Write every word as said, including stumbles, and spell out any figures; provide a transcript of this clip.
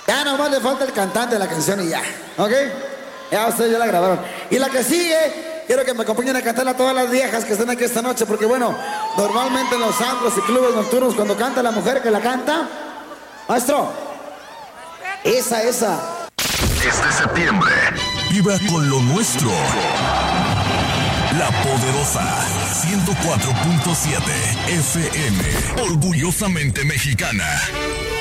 Ya nomás le falta el cantante de la canción y ya, ¿ok? Ya ustedes ya la grabaron. Y la que sigue, quiero que me acompañen a cantarla a todas las viejas que están aquí esta noche, porque bueno, normalmente en los antros y clubes nocturnos cuando canta la mujer que la canta, maestro, esa, esa. Este septiembre, vibra con lo nuestro. La Poderosa ciento cuatro punto siete F M, orgullosamente mexicana.